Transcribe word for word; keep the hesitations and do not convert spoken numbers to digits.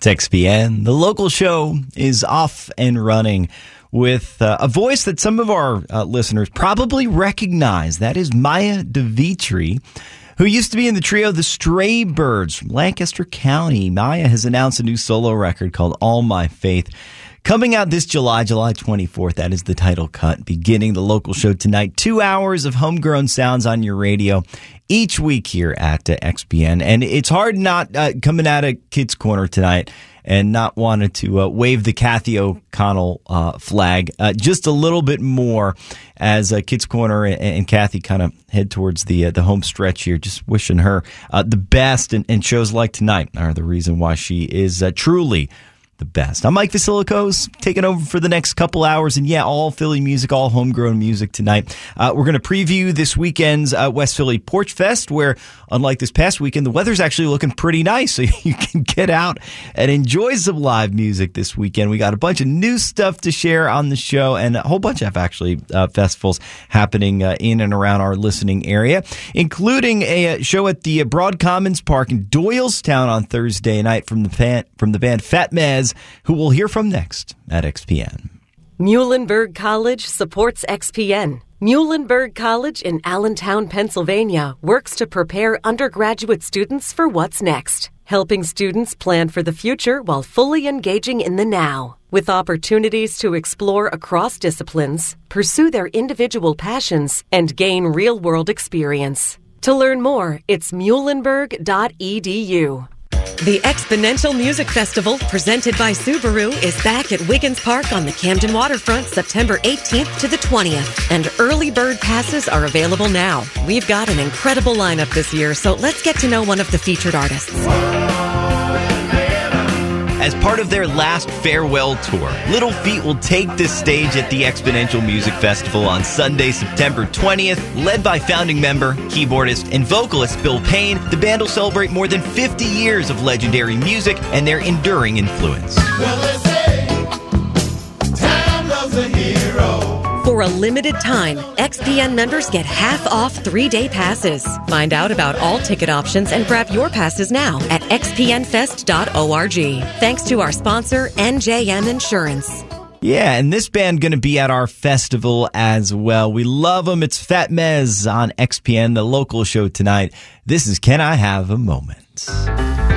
It's X P N. The local show is off and running with uh, a voice that some of our uh, listeners probably recognize. That is Maya DeVitri, who used to be in the trio The Stray Birds from Lancaster County. Maya has announced a new solo record called All My Faith, coming out this July, July twenty-fourth. That is the title cut. Beginning the local show tonight. Two hours of homegrown sounds on your radio each week here at uh, X P N. And it's hard not uh, coming out of Kids Corner tonight and not wanted to uh, wave the Kathy O'Connell uh, flag uh, just a little bit more as uh, Kids Corner and, and Kathy kind of head towards the uh, the home stretch here. Just wishing her uh, the best, and, and shows like tonight are the reason why she is uh, truly the best. I'm Mike Vasilikos, taking over for the next couple hours, and yeah, all Philly music, all homegrown music tonight. Uh, we're going to preview this weekend's uh, West Philly Porch Fest, where, unlike this past weekend, the weather's actually looking pretty nice, so you can get out and enjoy some live music this weekend. We got a bunch of new stuff to share on the show, and a whole bunch of, actually, uh, festivals happening uh, in and around our listening area, including a uh, show at the uh, Broad Commons Park in Doylestown on Thursday night from the, fan, from the band Fat Mez, who we'll hear from next at X P N. Muhlenberg College supports X P N. Muhlenberg College in Allentown, Pennsylvania, works to prepare undergraduate students for what's next, helping students plan for the future while fully engaging in the now. With opportunities to explore across disciplines, pursue their individual passions, and gain real-world experience. To learn more, it's muhlenberg dot e d u. The Exponential Music Festival, presented by Subaru, is back at Wiggins Park on the Camden Waterfront September eighteenth to the twentieth, and early bird passes are available now. We've got an incredible lineup this year, so let's get to know one of the featured artists. As part of their last farewell tour, Little Feat will take the stage at the Exponential Music Festival on Sunday, September twentieth. Led by founding member, keyboardist, and vocalist Bill Payne, the band will celebrate more than fifty years of legendary music and their enduring influence. Well, they say, time loves a hero. For a limited time, X P N members get half off three-day passes. Find out about all ticket options and grab your passes now at x p n fest dot org. Thanks to our sponsor, N J M Insurance. Yeah, and this band going to be at our festival as well. We love them. It's Fat Mez on X P N, the local show tonight. This is Can I Have a Moment?